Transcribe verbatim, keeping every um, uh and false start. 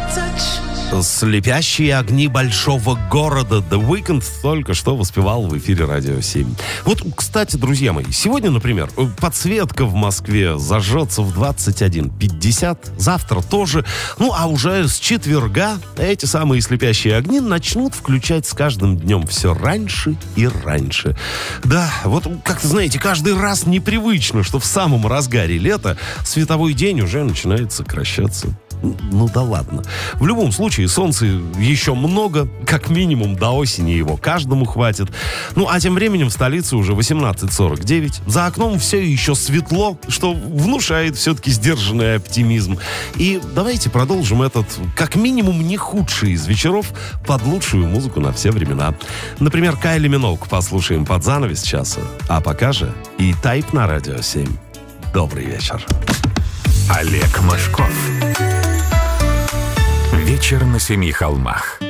Слепящие огни большого города. The Weeknd только что воспевал в эфире Радио семь. Вот, кстати, друзья мои, сегодня, например, подсветка в Москве зажжется в двадцать один пятьдесят. Завтра тоже. Ну, а уже с четверга эти самые слепящие огни начнут включать с каждым днем все раньше и раньше. Да, вот, как-то, знаете, каждый раз непривычно, что в самом разгаре лета световой день уже начинает сокращаться. Ну да ладно. В любом случае, солнца еще много, как минимум до осени его каждому хватит. Ну а тем временем в столице уже восемнадцать сорок девять. За окном все еще светло, что внушает все-таки сдержанный оптимизм. И давайте продолжим этот, как минимум, не худший из вечеров под лучшую музыку на все времена. Например, Кайли Миноуг послушаем под занавес часа. А пока же и Тайп на Радио семь. Добрый вечер. Олег Мошков. Вечер на семи холмах.